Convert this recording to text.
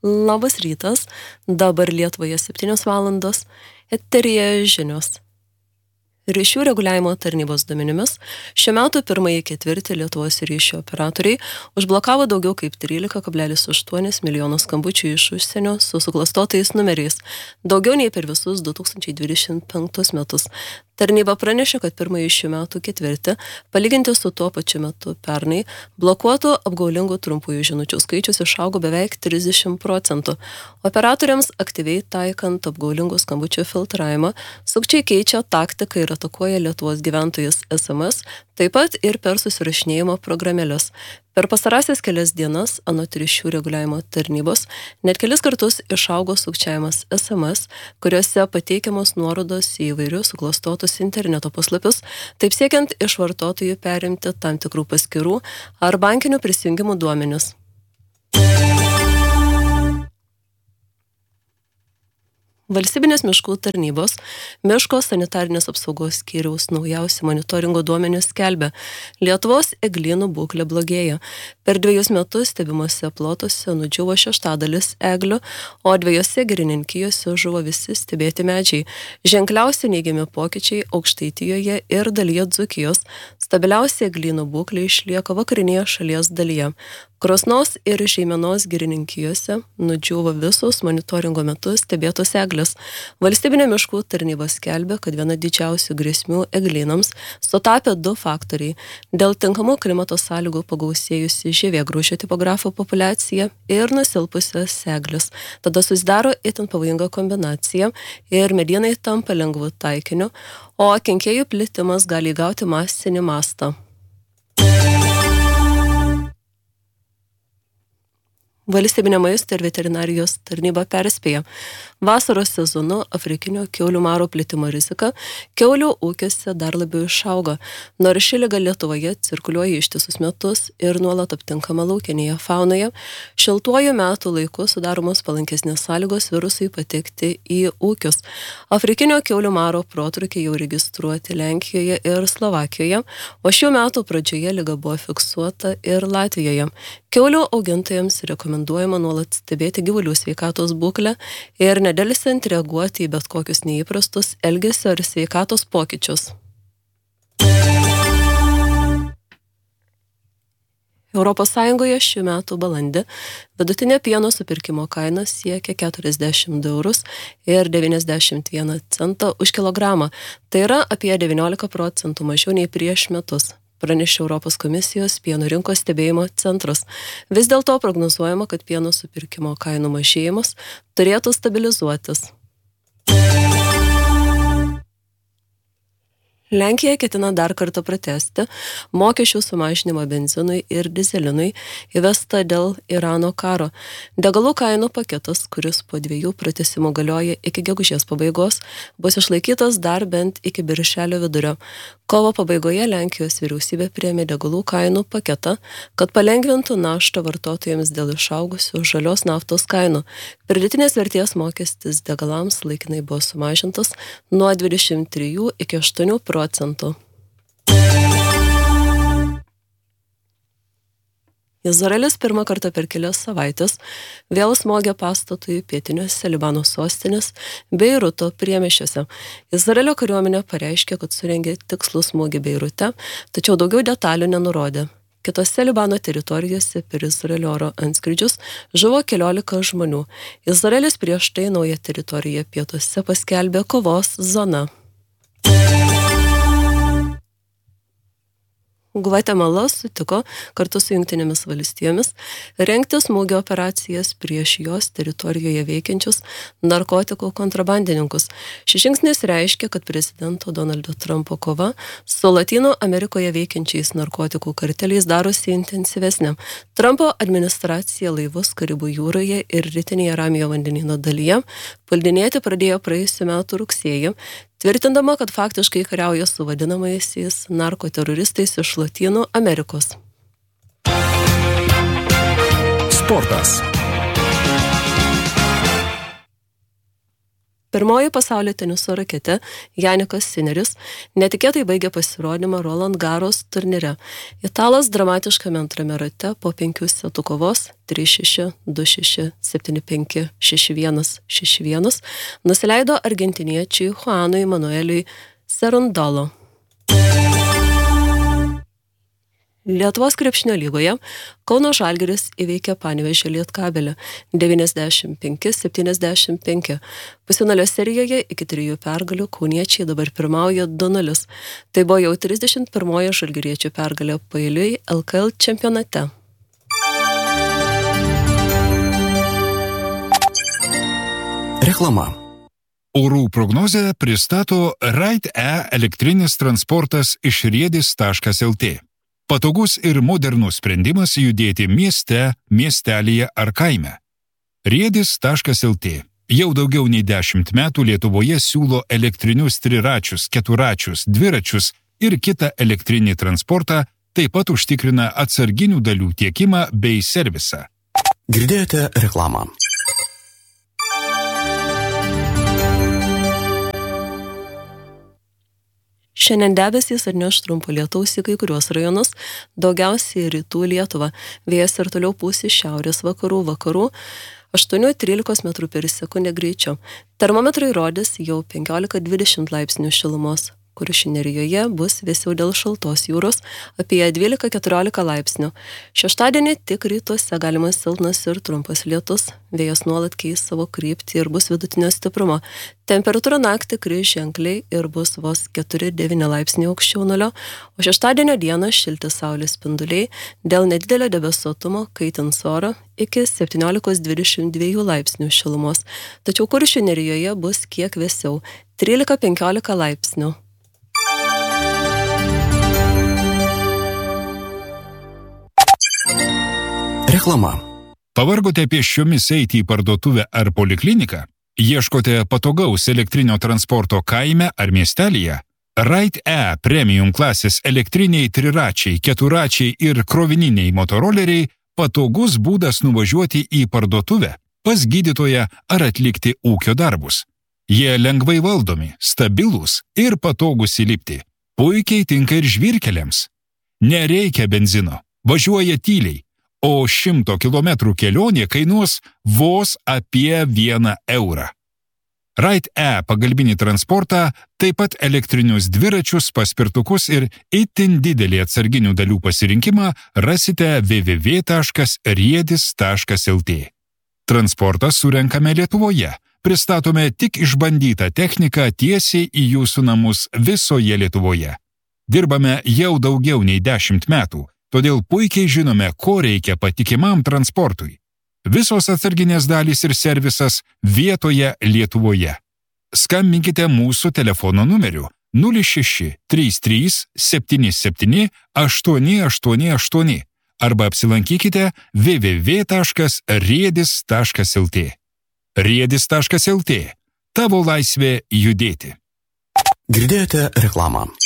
Labas rytas, dabar Lietuvoje 7 valandos, eteryje žinios. Ryšių reguliavimo tarnybos duomenimis, šiuo metu pirmąjį ketvirtį Lietuvos ryšių operatoriai užblokavo daugiau kaip 13,8 milijonų skambučių iš užsienio su suklastotais numeriais, daugiau nei per visus 2025 metus. Tarnyba pranešė, kad pirmąjį šių metų ketvirtį, palyginti su tuo pačiu metu pernai, blokuotų apgaulingų trumpųjų žinučių skaičius išaugo beveik 30%. Operatoriams aktyviai taikant apgaulingų skambučių filtravimą, sukčiai keičia taktiką ir atakuoja Lietuvos gyventojus SMS, taip pat ir per susirašinėjimo programėles. Per pastarąsias kelias dienas, anot ryšių reguliavimo tarnybos, net kelis kartus išaugo sukčiavimas SMS, kuriuose pateikiamos nuorodos į įvairius suklastotus interneto puslapius, taip siekiant iš vartotojų perimti tam tikrų paskyrų ar bankinių prisijungimų duomenis. Valstybinės miškų tarnybos miško sanitarinės apsaugos skyriaus naujausi monitoringo duomenys skelbia, Lietuvos eglynų būklė blogėja. Per 2 metus stebimose plotuose nudžiuvo 1/6 eglių, o 2 girininkijose žuvo visi stebėti medžiai. Ženkliausi neigiami pokyčiai Aukštaitijoje ir dalyje Dzūkijos. Stabiliausia eglynų būklė išlieka vakarinėje šalies dalyje. Krosnos ir Žeimenos girininkijose nudžiuvo visos monitoringo metu stebėtos eglės. Valstybinė miškų tarnyba skelbia, kad viena didžiausių grėsmių eglynams sutapė 2 faktoriai. Dėl tinkamų klimato sąlygų pagausėjusi žievėgraužio tipografų populiacija ir nusilpusios eglės. Tada susidaro itin pavojinga kombinacija ir medienai tampa lengvu taikiniu, o kenkėjų plitimas gali įgauti masinį mastą. Valstybinė maisto ir veterinarijos tarnyba perspėja. Vasaros sezonu afrikinio kiaulių maro plitimo rizika kiaulių ūkiuose dar labiau išauga, nors ši liga Lietuvoje cirkuliuoja ištisus metus ir nuolat aptinkama laukinėje faunoje. Šiltuoju metų laiku sudaromos palankesnės sąlygos virusui patekti į ūkius. Afrikinio kiaulių maro protrūkiai jau registruoti Lenkijoje ir Slovakijoje, o šių metų pradžioje liga buvo fiksuota ir Latvijoje. Kiaulių augintojams rekomenduojama nuolat stebėti gyvulių sveikatos būklę ir nedelsiant reaguoti į bet kokius neįprastus elgesio ir sveikatos pokyčius. ES šių metų balandį vidutinė pieno supirkimo kaina siekia 40 eurus ir 91 centą už kilogramą. Tai yra apie 19% mažiau nei prieš metus, pranešė Europos komisijos pieno rinkos stebėjimo centras. Vis dėlto prognozuojama, kad pieno supirkimo kainų mažėjimas turėtų stabilizuotis. Lenkija ketina dar kartą pratęsti mokesčių sumažinimą benzinui ir dizelinui įvestą dėl Irano karo. Degalų kainų paketas, kuris po 2 pratęsimų galioja iki gegužės pabaigos, bus išlaikytas dar bent iki birželio vidurio. Kovo pabaigoje Lenkijos vyriausybė priėmė degalų kainų paketą, kad palengvintų naštą vartotojams dėl išaugusių žalios naftos kainų. Pridėtinės vertės mokestis degalams laikinai buvo sumažintas nuo 23 iki 8%. Izraelis pirmą kartą per kelias savaitės vėl smogė pastatui pietiniuose Libano sostinės Beiruto priemiesčiuose. Izraelio kariuomenė pareiškė, kad surengė tikslų smūgį Beirute, tačiau daugiau detalių nenurodė. Kitose Libano teritorijose per Izraelio oro antskrydžius žuvo 14 žmonių. Izraelis prieš tai naują teritoriją pietuose paskelbė kovos zona. Gvatemala sutiko kartu su Jungtinėmis valstijomis rengti smūgio operacijas prieš jos teritorijoje veikiančius narkotikų kontrabandininkus. Šis žingsnis reiškia, kad prezidento Donaldo Trumpo kova su Lotynų Amerikoje veikiančiais narkotikų karteliais darosi intensyvesnė. Trumpo administracija laivus Karibų jūroje ir rytinėje Ramiojo vandenyno dalyje puldinėti pradėjo praėjusių metų rugsėjį, tvirtindama, kad faktiškai kariauja su vadinamaisiais narkoteroristais iš Lotynų Amerikos. Sportas. Pirmoji pasaulio teniso raketė Janikas Sineris netikėtai baigė pasirodymą Roland Garros turnyre. Italas dramatiškame antrame rate po 5 setų kovos 3-6, 2-6, 7-5, 6-1, 6-1 nusileido argentiniečiui Juanui Manueliui Cerundolo. Lietuvos krepšinio lygoje Kauno Žalgiris įveikė Panevėžio Lietkabelį 95-75. Pusfinalio serijoje iki 3 pergalių kauniečiai dabar pirmauja 2-0. Tai buvo jau 31 žalgiriečių pergalė paeiliui LKL čempionate. Reklama. Orų prognozę pristato Ride-E elektrinis transportas iš riedis.lt. Patogus ir modernus sprendimas judėti mieste, miestelyje ar kaime. Riedis.lt jau daugiau nei 10 metų Lietuvoje siūlo elektrinius triračius, keturačius, dviračius ir kitą elektrinį transportą, taip pat užtikrina atsarginių dalių tiekimą bei servisą. Girdėjote reklamą. Šiandien debesys atneš trumpo lietaus į kai kuriuos rajonus, daugiausiai rytų Lietuvą. Vėjas ir toliau pūs iš šiaurės vakarų 8-13 metrų per sekundę greičiu. Termometrai rodys jau 15-20 laipsnių šilumos. Kuršių nerijoje bus vėsiau dėl šaltos jūros apie 12-14 laipsnių. Šeštadienį tik rytuose galimas silpnas ir trumpas lietus. Vėjas nuolat keis savo kryptį ir bus vidutinio stiprumo. Temperatūra naktį kris ženkliai ir bus vos 4-9 laipsnių aukščiau nulio, o šeštadienio dieną šilti saulės spinduliai dėl nedidelio debesuotumo kaitins orą iki 17-22 laipsnių šilumos. Tačiau Kuršių nerijoje bus kiek vėsiau 13-15 laipsnių. Reklama. Pavargote pėsčiomis eiti į parduotuvę ar polikliniką? Ieškote patogaus elektrinio transporto kaime ar miestelyje? Ride-E premium klasės elektriniai triračiai, keturačiai ir krovininiai motoroleriai patogus būdas nuvažiuoti į parduotuvę, pas gydytoją ar atlikti ūkio darbus. Jie lengvai valdomi, stabilūs ir patogūs įlipti. Puikiai tinka ir žvyrkeliams. Nereikia benzino, važiuoja tyliai, o 100 km kelionė kainuos vos apie 1 eurą. Ride-E pagalbinį transportą, taip pat elektrinius dviračius, paspirtukus ir itin didelį atsarginių dalių pasirinkimą rasite www.riedis.lt. Transportą surenkame Lietuvoje. Pristatome tik išbandytą techniką tiesiai į jūsų namus visoje Lietuvoje. Dirbame jau daugiau nei 10 metų, todėl puikiai žinome, ko reikia patikimam transportui. Visos atsarginės dalys ir servisas vietoje Lietuvoje. Skambinkite mūsų telefono numeriu 06 33 77 888 arba apsilankykite www.riedis.lt. Riedis.lt. Tavo laisvė judėti. Girdėjote reklamą.